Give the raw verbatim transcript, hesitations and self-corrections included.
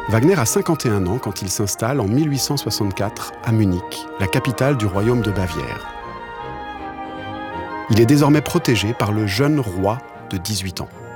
Wagner a cinquante et un ans quand il s'installe en mille huit cent soixante-quatre à Munich, la capitale du royaume de Bavière. Il est désormais protégé par le jeune roi de dix-huit ans.